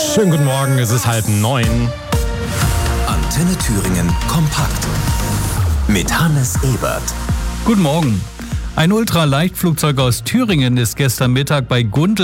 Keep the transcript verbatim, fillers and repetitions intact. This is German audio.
Schönen guten Morgen, es ist halb neun. Antenne Thüringen kompakt mit Hannes Ebert. Guten Morgen. Ein Ultraleichtflugzeug aus Thüringen ist gestern Mittag bei Gundel